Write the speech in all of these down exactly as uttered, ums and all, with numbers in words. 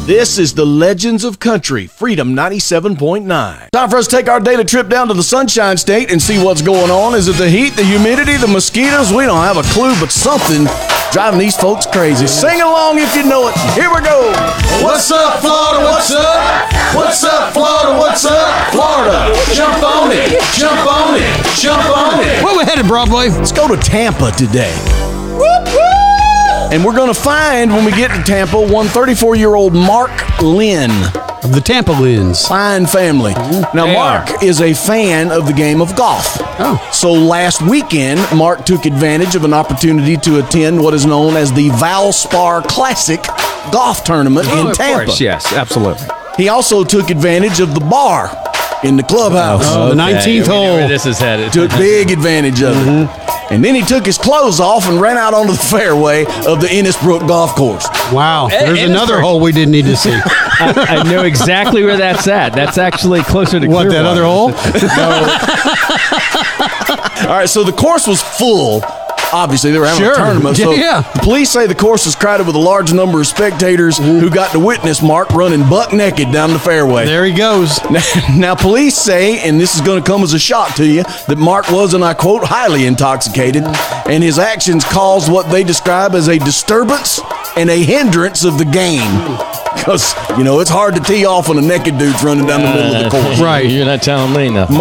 This is the Legends of Country, Freedom ninety-seven point nine. Time for us to take our daily trip down to the Sunshine State and see what's going on. Is it the heat, the humidity, the mosquitoes? We don't have a clue, but something driving these folks crazy. Sing along if you know it. Here we go. What's up, Florida? What's up? What's up, Florida? What's up? Florida. Jump on it. Jump on it. Jump on it. Where we headed, Broadway? Let's go to Tampa today. Whoop, whoop. And we're going to find, when we get to Tampa, one thirty-four-year-old Mark Lynn. Of the Tampa Lyns. Fine family. Now, They Mark are. is a fan of the game of golf. Oh. So last weekend, Mark took advantage of an opportunity to attend what is known as the Valspar Classic golf tournament Oh, in of Tampa. course, yes, absolutely. He also took advantage of the bar in the clubhouse. Oh, the nineteenth we know where hole. this is headed. Took big advantage of it. And then he took his clothes off and ran out onto the fairway of the Innisbrook Golf Course. Wow. There's Innisbrook. another hole we didn't need to see. I, I know exactly where that's at. That's actually closer to What, that Clearwater. other hole? All right, so the course was full. Obviously, they were having Sure. a tournament. So Yeah. the police say the course was crowded with a large number of spectators who got to witness Mark running buck naked down the fairway. There he goes. Now, now, police say, and this is going to come as a shock to you, that Mark was, and I quote, highly intoxicated, and his actions caused what they describe as a disturbance and a hindrance of the game. Because, you know, it's hard to tee off when a naked dude's running down the middle of the course. Right. You're not telling me nothing.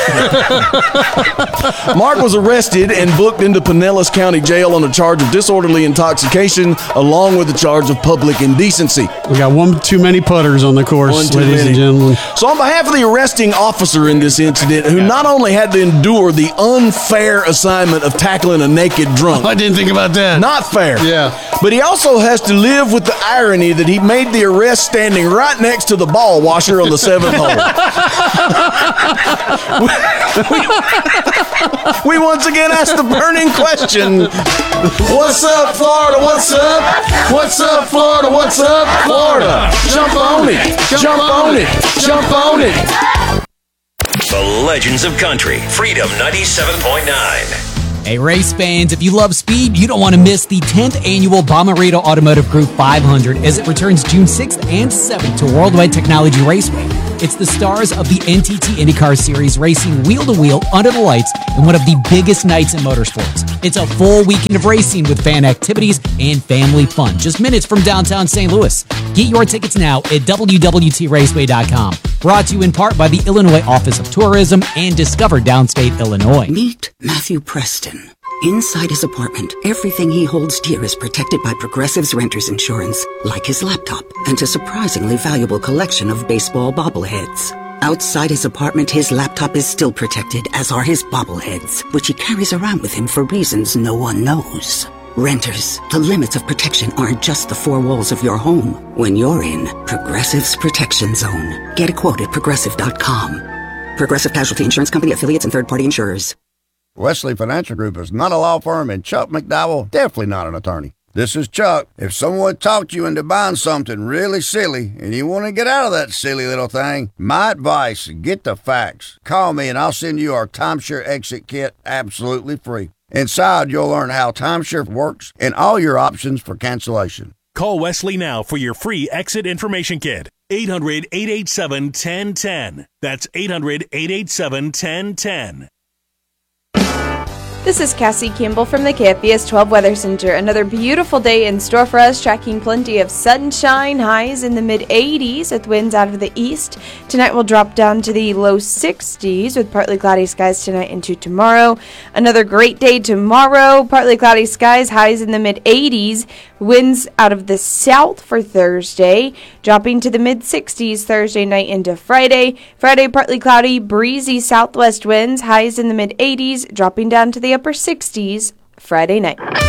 Mark was arrested and booked into Pinellas County Jail on a charge of disorderly intoxication, along with the charge of public indecency. We got one too many putters on the course, One too ladies many. and gentlemen. So on behalf of the arresting officer in this incident, who not only had to endure the unfair assignment of tackling a naked drunk, I didn't think about that. not fair, Yeah. but he also has to live with the irony that he made the arrest standing right next to the ball washer on the seventh hole. we, we once again ask the burning question, what's up, Florida? What's up? What's up, Florida? What's up, Florida? Jump on it. Jump on it. Jump on it. The Legends of Country, Freedom ninety-seven point nine. Hey, race fans, if you love speed, you don't want to miss the tenth annual Bomarito Automotive Group five hundred as it returns June sixth and seventh to Worldwide Technology Raceway. It's the stars of the N T T IndyCar Series racing wheel-to-wheel under the lights in one of the biggest nights in motorsports. It's a full weekend of racing with fan activities and family fun, just minutes from downtown Saint Louis. Get your tickets now at w w t raceway dot com. Brought to you in part by the Illinois Office of Tourism and Discover Downstate Illinois. Meet Matthew Preston. Inside his apartment, everything he holds dear is protected by Progressive's Renter's Insurance, like his laptop and a surprisingly valuable collection of baseball bobbleheads. Outside his apartment, his laptop is still protected, as are his bobbleheads, which he carries around with him for reasons no one knows. Renters, the limits of protection aren't just the four walls of your home. When you're in Progressive's Protection Zone, get a quote at progressive dot com. Progressive Casualty Insurance Company, affiliates, and third-party insurers. Wesley Financial Group is not a law firm, and Chuck McDowell definitely not an attorney. This is Chuck. If someone talked you into buying something really silly and you want to get out of that silly little thing, my advice, get the facts. Call me and I'll send you our timeshare exit kit absolutely free. Inside, you'll learn how timeshare works and all your options for cancellation. Call Wesley now for your free exit information kit. eight hundred, eight eight seven, one zero one zero. That's eight hundred, eight eight seven, one zero one zero. This is Cassie Campbell from the K F B S twelve Weather Center. Another beautiful day in store for us, tracking plenty of sunshine, highs in the mid eighties with winds out of the east. Tonight will drop down to the low sixties with partly cloudy skies tonight into tomorrow. Another great day tomorrow, partly cloudy skies, highs in the mid eighties. Winds out of the south for Thursday, dropping to the mid sixties Thursday night into Friday. Friday, partly cloudy, breezy southwest winds, highs in the mid eighties, dropping down to the upper sixties Friday night.